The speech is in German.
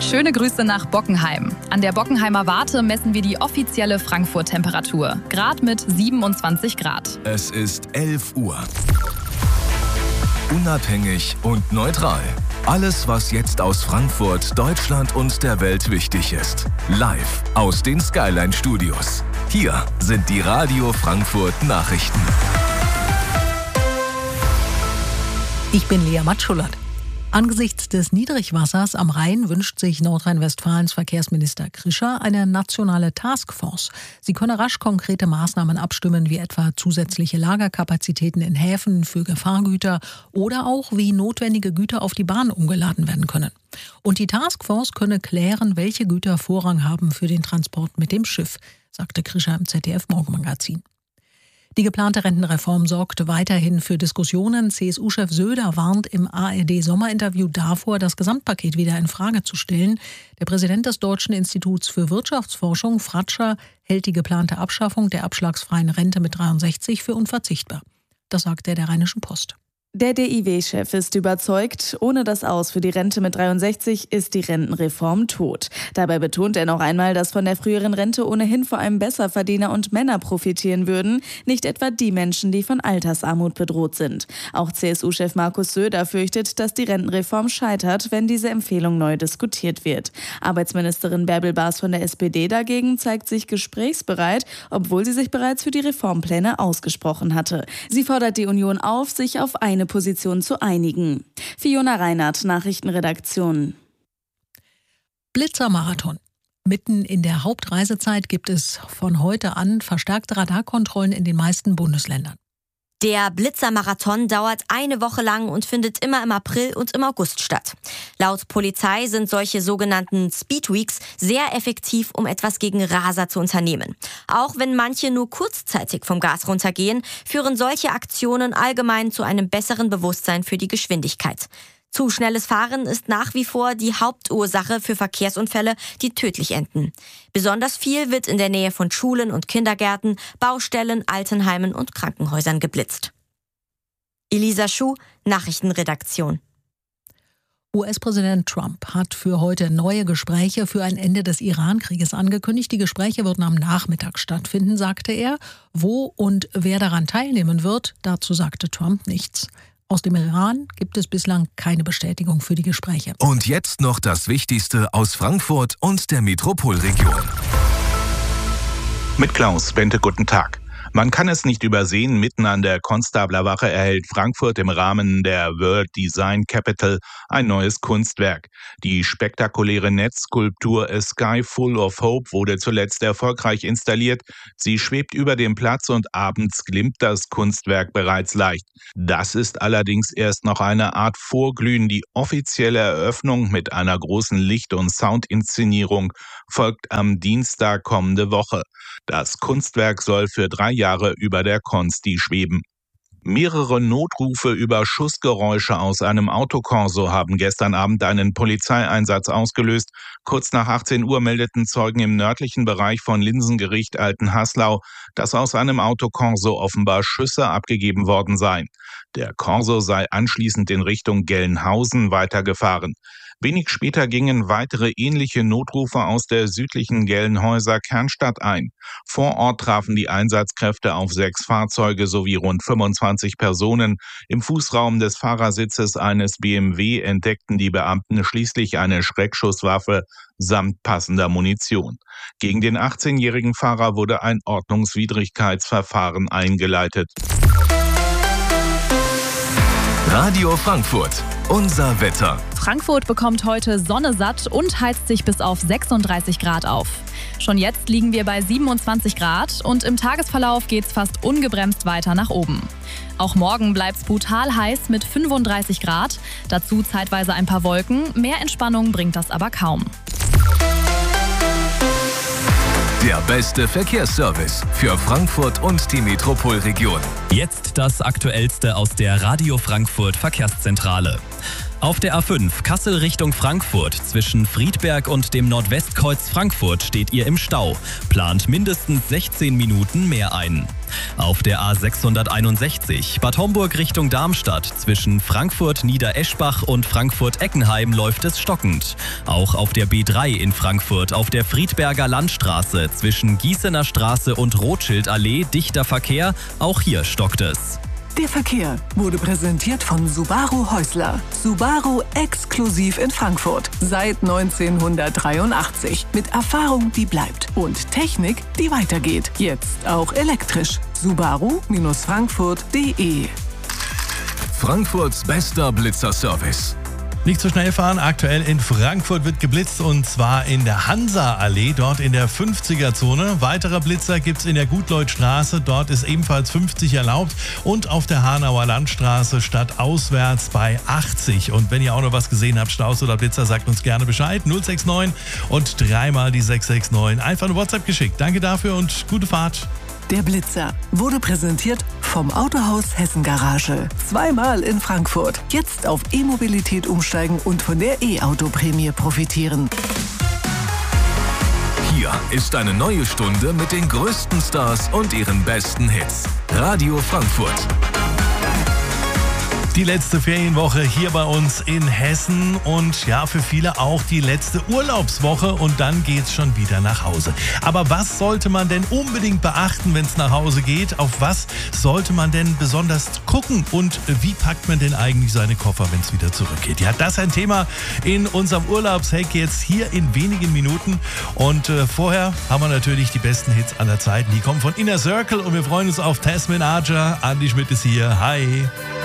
Schöne Grüße nach Bockenheim. An der Bockenheimer Warte messen wir die offizielle Frankfurt-Temperatur. Grad mit 27 Grad. Es ist 11 Uhr. Unabhängig und neutral. Alles, was jetzt aus Frankfurt, Deutschland und der Welt wichtig ist. Live aus den Skyline Studios. Hier sind die Radio Frankfurt Nachrichten. Ich bin Lea Matschullert. Angesichts des Niedrigwassers am Rhein wünscht sich Nordrhein-Westfalens Verkehrsminister Krischer eine nationale Taskforce. Sie könne rasch konkrete Maßnahmen abstimmen, wie etwa zusätzliche Lagerkapazitäten in Häfen für Gefahrgüter oder auch wie notwendige Güter auf die Bahn umgeladen werden können. Und die Taskforce könne klären, welche Güter Vorrang haben für den Transport mit dem Schiff, sagte Krischer im ZDF-Morgenmagazin. Die geplante Rentenreform sorgt weiterhin für Diskussionen. CSU-Chef Söder warnt im ARD-Sommerinterview davor, das Gesamtpaket wieder in Frage zu stellen. Der Präsident des Deutschen Instituts für Wirtschaftsforschung, Fratscher, hält die geplante Abschaffung der abschlagsfreien Rente mit 63 für unverzichtbar. Das sagt er der Rheinischen Post. Der DIW-Chef ist überzeugt, ohne das Aus für die Rente mit 63 ist die Rentenreform tot. Dabei betont er noch einmal, dass von der früheren Rente ohnehin vor allem Besserverdiener und Männer profitieren würden, nicht etwa die Menschen, die von Altersarmut bedroht sind. Auch CSU-Chef Markus Söder fürchtet, dass die Rentenreform scheitert, wenn diese Empfehlung neu diskutiert wird. Arbeitsministerin Bärbel Baas von der SPD dagegen zeigt sich gesprächsbereit, obwohl sie sich bereits für die Reformpläne ausgesprochen hatte. Sie fordert die Union auf, sich auf eine Position zu einigen. Fiona Reinhardt, Nachrichtenredaktion. Blitzermarathon. Mitten in der Hauptreisezeit gibt es von heute an verstärkte Radarkontrollen in den meisten Bundesländern. Der Blitzermarathon dauert eine Woche lang und findet immer im April und im August statt. Laut Polizei sind solche sogenannten Speedweeks sehr effektiv, um etwas gegen Raser zu unternehmen. Auch wenn manche nur kurzzeitig vom Gas runtergehen, führen solche Aktionen allgemein zu einem besseren Bewusstsein für die Geschwindigkeit. Zu schnelles Fahren ist nach wie vor die Hauptursache für Verkehrsunfälle, die tödlich enden. Besonders viel wird in der Nähe von Schulen und Kindergärten, Baustellen, Altenheimen und Krankenhäusern geblitzt. Elisa Schuh, Nachrichtenredaktion. US-Präsident Trump hat für heute neue Gespräche für ein Ende des Iran-Krieges angekündigt. Die Gespräche würden am Nachmittag stattfinden, sagte er. Wo und wer daran teilnehmen wird, dazu sagte Trump nichts. Aus dem Iran gibt es bislang keine Bestätigung für die Gespräche. Und jetzt noch das Wichtigste aus Frankfurt und der Metropolregion. Mit Klaus Bente, guten Tag. Man kann es nicht übersehen, mitten an der Konstablerwache erhält Frankfurt im Rahmen der World Design Capital ein neues Kunstwerk. Die spektakuläre Netzskulptur A Sky Full of Hope wurde zuletzt erfolgreich installiert. Sie schwebt über dem Platz und abends glimmt das Kunstwerk bereits leicht. Das ist allerdings erst noch eine Art Vorglühen. Die offizielle Eröffnung mit einer großen Licht- und Soundinszenierung folgt am Dienstag kommende Woche. Das Kunstwerk soll für 3 Jahre über der Consti schweben. Mehrere Notrufe über Schussgeräusche aus einem Autokorso haben gestern Abend einen Polizeieinsatz ausgelöst. Kurz nach 18 Uhr meldeten Zeugen im nördlichen Bereich von Linsengericht Altenhaslau, dass aus einem Autokorso offenbar Schüsse abgegeben worden seien. Der Korso sei anschließend in Richtung Gelnhausen weitergefahren. Wenig später gingen weitere ähnliche Notrufe aus der südlichen Gelnhäuser Kernstadt ein. Vor Ort trafen die Einsatzkräfte auf 6 Fahrzeuge sowie rund 25 Personen. Im Fußraum des Fahrersitzes eines BMW entdeckten die Beamten schließlich eine Schreckschusswaffe samt passender Munition. Gegen den 18-jährigen Fahrer wurde ein Ordnungswidrigkeitsverfahren eingeleitet. Radio Frankfurt, unser Wetter. Frankfurt bekommt heute Sonne satt und heizt sich bis auf 36 Grad auf. Schon jetzt liegen wir bei 27 Grad und im Tagesverlauf geht's fast ungebremst weiter nach oben. Auch morgen bleibt's brutal heiß mit 35 Grad. Dazu zeitweise ein paar Wolken. Mehr Entspannung bringt das aber kaum. Der beste Verkehrsservice für Frankfurt und die Metropolregion. Jetzt das Aktuellste aus der Radio Frankfurt Verkehrszentrale. Auf der A5 Kassel Richtung Frankfurt zwischen Friedberg und dem Nordwestkreuz Frankfurt steht ihr im Stau. Plant mindestens 16 Minuten mehr ein. Auf der A661 Bad Homburg Richtung Darmstadt zwischen Frankfurt Niedereschbach und Frankfurt-Eckenheim läuft es stockend. Auch auf der B3 in Frankfurt auf der Friedberger Landstraße zwischen Gießener Straße und Rothschildallee dichter Verkehr, auch hier stockt es. Der Verkehr wurde präsentiert von Subaru Häusler. Subaru exklusiv in Frankfurt. Seit 1983. Mit Erfahrung, die bleibt. Und Technik, die weitergeht. Jetzt auch elektrisch. Subaru-Frankfurt.de. Frankfurts bester Blitzerservice. Nicht zu schnell fahren. Aktuell in Frankfurt wird geblitzt und zwar in der Hansa-Allee, dort in der 50er-Zone. Weitere Blitzer gibt es in der Gutleutstraße, dort ist ebenfalls 50 erlaubt und auf der Hanauer Landstraße stadtauswärts bei 80. Und wenn ihr auch noch was gesehen habt, Staus oder Blitzer, sagt uns gerne Bescheid. 069 und 3 die 669. Einfach eine WhatsApp geschickt. Danke dafür und gute Fahrt. Der Blitzer wurde präsentiert vom Autohaus Hessen Garage. Zweimal in Frankfurt. Jetzt auf E-Mobilität umsteigen und von der E-Auto-Prämie profitieren. Hier ist eine neue Stunde mit den größten Stars und ihren besten Hits. Radio Frankfurt. Die letzte Ferienwoche hier bei uns in Hessen und ja, für viele auch die letzte Urlaubswoche und dann geht's schon wieder nach Hause. Aber was sollte man denn unbedingt beachten, wenn es nach Hause geht? Auf was sollte man denn besonders gucken und wie packt man denn eigentlich seine Koffer, wenn es wieder zurückgeht? Ja, das ist ein Thema in unserem Urlaubshack jetzt hier in wenigen Minuten und vorher haben wir natürlich die besten Hits aller Zeiten. Die kommen von Inner Circle und wir freuen uns auf Tasman Archer. Andi Schmidt ist hier. Hi.